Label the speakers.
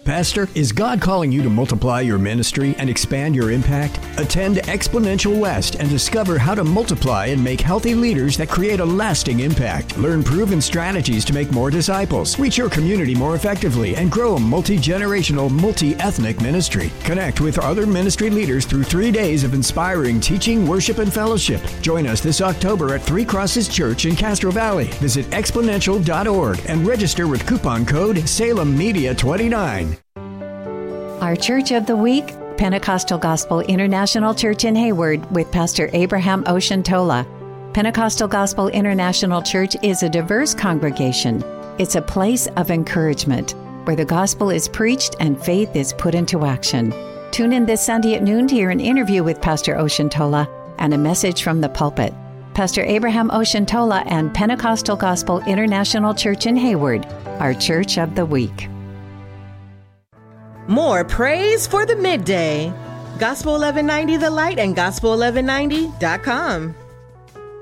Speaker 1: Pastor, is God calling you to multiply your ministry and expand your impact? Attend Exponential West and discover how to multiply and make healthy leaders that create a lasting impact. Learn proven strategies to make more disciples, reach your community more effectively, and grow a multi-generational, multi-ethnic ministry. Connect with other ministry leaders through 3 days of inspiring teaching, worship, and fellowship. Join us this October at Three Crosses Church in Castro Valley. Visit exponential.org and register with coupon code SalemMedia29.
Speaker 2: Our Church of the Week, Pentecostal Gospel International Church in Hayward with Pastor Abraham Oshintola. Pentecostal Gospel International Church is a diverse congregation. It's a place of encouragement where the gospel is preached and faith is put into action. Tune in this Sunday at noon to hear an interview with Pastor Oshintola and a message from the pulpit. Pastor Abraham Oshintola and Pentecostal Gospel International Church in Hayward, our Church of the Week.
Speaker 3: More praise for the midday. Gospel 1190 The Light and Gospel1190.com.